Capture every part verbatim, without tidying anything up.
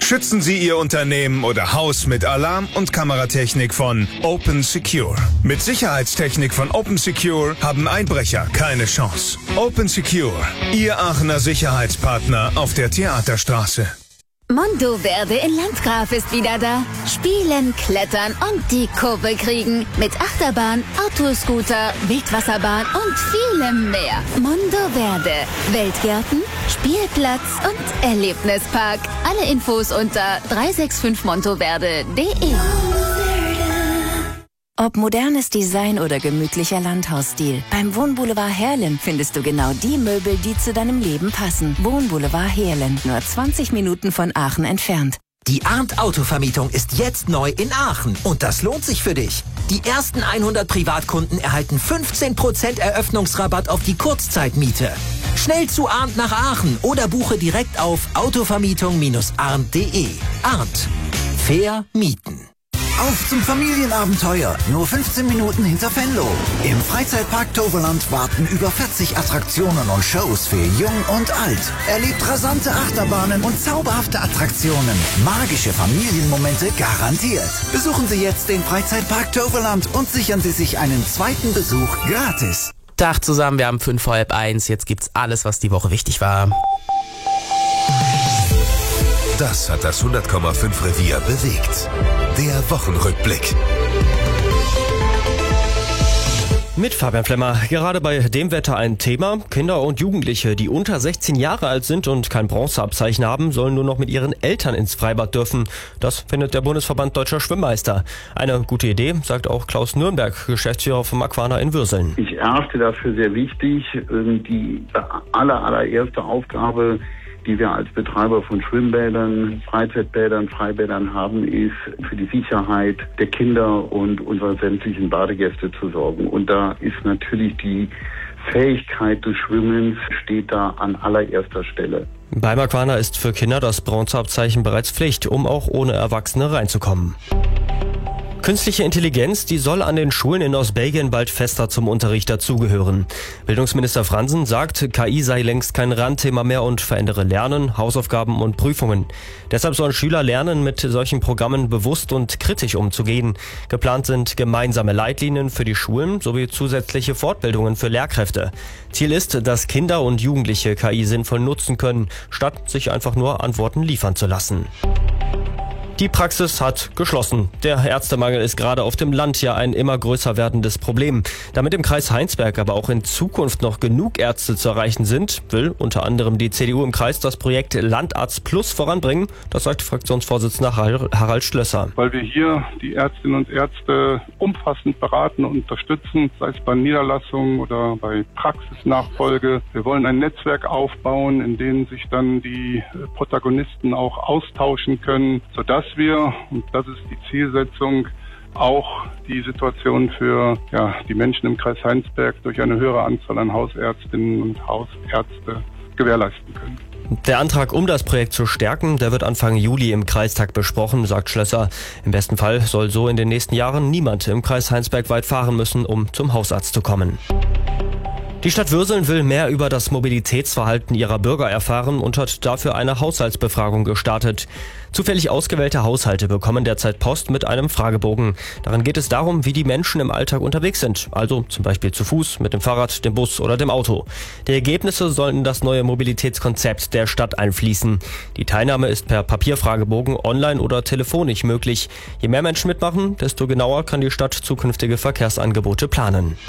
Schützen Sie Ihr Unternehmen oder Haus mit Alarm- und Kameratechnik von Open Secure. Mit Sicherheitstechnik von Open Secure haben Einbrecher keine Chance. Open Secure, Ihr Aachener Sicherheitspartner auf der Theaterstraße. Mondoverde in Landgraf ist wieder da. Spielen, klettern und die Kurve kriegen. Mit Achterbahn, Autoscooter, Wildwasserbahn und vielem mehr. Mondoverde. Weltgärten, Spielplatz und Erlebnispark. Alle Infos unter drei sechs fünf montoverde punkt de. Ob modernes Design oder gemütlicher Landhausstil, beim Wohnboulevard Heerlen findest du genau die Möbel, die zu deinem Leben passen. Wohnboulevard Heerlen, nur zwanzig Minuten von Aachen entfernt. Die Arndt Autovermietung ist jetzt neu in Aachen und das lohnt sich für dich. Die ersten hundert Privatkunden erhalten fünfzehn Prozent Eröffnungsrabatt auf die Kurzzeitmiete. Schnell zu Arndt nach Aachen oder buche direkt auf autovermietung Bindestrich arndt punkt de. Arndt. Fair mieten. Auf zum Familienabenteuer, nur fünfzehn Minuten hinter Venlo. Im Freizeitpark Toverland warten über vierzig Attraktionen und Shows für Jung und Alt. Erlebt rasante Achterbahnen und zauberhafte Attraktionen. Magische Familienmomente garantiert. Besuchen Sie jetzt den Freizeitpark Toverland und sichern Sie sich einen zweiten Besuch gratis. Tag zusammen, wir haben fünf vor halb eins. Jetzt gibt's alles, was die Woche wichtig war. Das hat das hundert Komma fünf Revier bewegt. Der Wochenrückblick. Mit Fabian Flemmer. Gerade bei dem Wetter ein Thema. Kinder und Jugendliche, die unter sechzehn Jahre alt sind und kein Bronzeabzeichen haben, sollen nur noch mit ihren Eltern ins Freibad dürfen. Das findet der Bundesverband Deutscher Schwimmmeister. Eine gute Idee, sagt auch Klaus Nürnberg, Geschäftsführer vom Aquana in Würseln. Ich erachte dafür sehr wichtig, die aller, allererste Aufgabe, die wir als Betreiber von Schwimmbädern, Freizeitbädern, Freibädern haben, ist für die Sicherheit der Kinder und unserer sämtlichen Badegäste zu sorgen. Und da ist natürlich die Fähigkeit des Schwimmens steht da an allererster Stelle. Beim Aquana ist für Kinder das Bronzeabzeichen bereits Pflicht, um auch ohne Erwachsene reinzukommen. Künstliche Intelligenz, die soll an den Schulen in Ostbelgien bald fester zum Unterricht dazugehören. Bildungsminister Fransen sagt, K I sei längst kein Randthema mehr und verändere Lernen, Hausaufgaben und Prüfungen. Deshalb sollen Schüler lernen, mit solchen Programmen bewusst und kritisch umzugehen. Geplant sind gemeinsame Leitlinien für die Schulen sowie zusätzliche Fortbildungen für Lehrkräfte. Ziel ist, dass Kinder und Jugendliche K I sinnvoll nutzen können, statt sich einfach nur Antworten liefern zu lassen. Die Praxis hat geschlossen. Der Ärztemangel ist gerade auf dem Land ja ein immer größer werdendes Problem. Damit im Kreis Heinsberg aber auch in Zukunft noch genug Ärzte zu erreichen sind, will unter anderem die C D U im Kreis das Projekt Landarzt Plus voranbringen. Das sagt Fraktionsvorsitzender Harald Schlösser. Weil wir hier die Ärztinnen und Ärzte umfassend beraten und unterstützen, sei es bei Niederlassungen oder bei Praxisnachfolge. Wir wollen ein Netzwerk aufbauen, in dem sich dann die Protagonisten auch austauschen können, sodass wir, und das ist die Zielsetzung, auch die Situation für ja, die Menschen im Kreis Heinsberg durch eine höhere Anzahl an Hausärztinnen und Hausärzte gewährleisten können. Der Antrag, um das Projekt zu stärken, der wird Anfang Juli im Kreistag besprochen, sagt Schlösser. Im besten Fall soll so in den nächsten Jahren niemand im Kreis Heinsberg weit fahren müssen, um zum Hausarzt zu kommen. Die Stadt Würseln will mehr über das Mobilitätsverhalten ihrer Bürger erfahren und hat dafür eine Haushaltsbefragung gestartet. Zufällig ausgewählte Haushalte bekommen derzeit Post mit einem Fragebogen. Darin geht es darum, wie die Menschen im Alltag unterwegs sind, also zum Beispiel zu Fuß, mit dem Fahrrad, dem Bus oder dem Auto. Die Ergebnisse sollen in das neue Mobilitätskonzept der Stadt einfließen. Die Teilnahme ist per Papierfragebogen, online oder telefonisch möglich. Je mehr Menschen mitmachen, desto genauer kann die Stadt zukünftige Verkehrsangebote planen.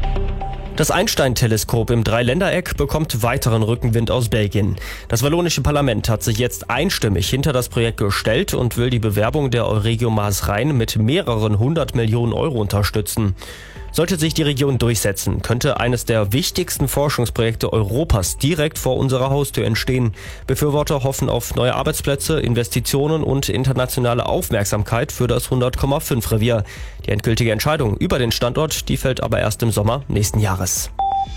Das Einstein-Teleskop im Dreiländereck bekommt weiteren Rückenwind aus Belgien. Das wallonische Parlament hat sich jetzt einstimmig hinter das Projekt gestellt und will die Bewerbung der Euregio Maas-Rhein mit mehreren hundert Millionen Euro unterstützen. Sollte sich die Region durchsetzen, könnte eines der wichtigsten Forschungsprojekte Europas direkt vor unserer Haustür entstehen. Befürworter hoffen auf neue Arbeitsplätze, Investitionen und internationale Aufmerksamkeit für das hundert Komma fünf Revier. Die endgültige Entscheidung über den Standort, die fällt aber erst im Sommer nächsten Jahres.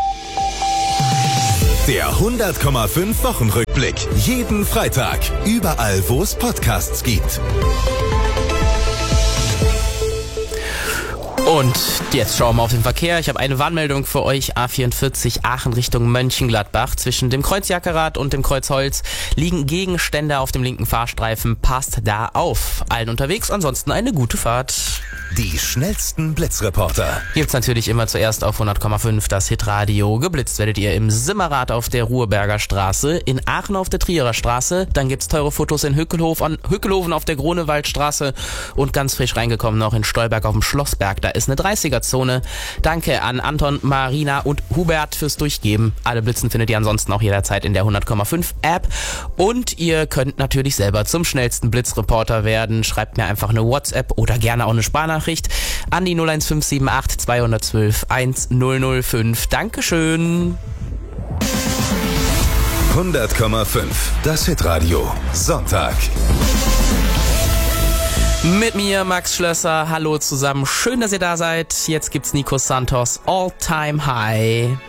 Der hundert Komma fünf Wochenrückblick. Jeden Freitag. Überall, wo es Podcasts gibt. Und jetzt schauen wir auf den Verkehr. Ich habe eine Warnmeldung für euch. A vierundvierzig Aachen Richtung Mönchengladbach. Zwischen dem Kreuz Jackerrad und dem Kreuz Holz liegen Gegenstände auf dem linken Fahrstreifen. Passt da auf. Allen unterwegs, ansonsten eine gute Fahrt. Die schnellsten Blitzreporter. Gibt's natürlich immer zuerst auf hundert Komma fünf das Hitradio. Geblitzt werdet ihr im Simmerath auf der Ruheberger Straße, in Aachen auf der Trierer Straße. Dann gibt's teure Fotos in Hückelhofen, Hückelhofen auf der Grunewaldstraße und ganz frisch reingekommen noch in Stolberg auf dem Schlossberg. Da ist eine dreißiger-Zone. Danke an Anton, Marina und Hubert fürs Durchgeben. Alle Blitzen findet ihr ansonsten auch jederzeit in der hundert Komma fünf App. Und ihr könnt natürlich selber zum schnellsten Blitzreporter werden. Schreibt mir einfach eine WhatsApp oder gerne auch eine Sparnachricht an die null eins fünf sieben acht zwei eins zwei eins null null fünf. Dankeschön. hundert Komma fünf, das Hitradio. Sonntag. Mit mir, Max Schlösser. Hallo zusammen. Schön, dass ihr da seid. Jetzt gibt's Nico Santos, All Time High.